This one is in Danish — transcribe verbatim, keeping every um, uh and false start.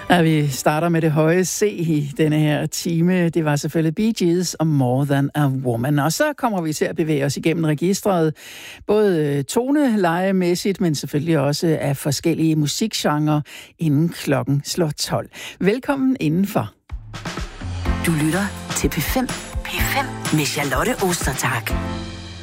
Ja, vi starter med det høje C i denne her time. Det var selvfølgelig Bee Gees og More Than a Woman. Og så kommer vi til at bevæge os igennem registret, både tonelejemæssigt, men selvfølgelig også af forskellige musikgenrer, inden klokken slår tolv. Velkommen indenfor. Du lytter til P fem. P fem med Charlotte Ostertag.